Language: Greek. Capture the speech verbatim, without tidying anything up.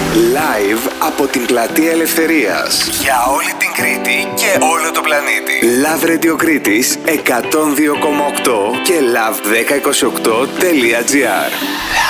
Live από την Πλατεία Ελευθερίας. Για όλη την Κρήτη και όλο το πλανήτη. Love Radio Κρήτης εκατόν δύο κόμμα οκτώ και love εκατόν είκοσι οκτώ τελεία gr.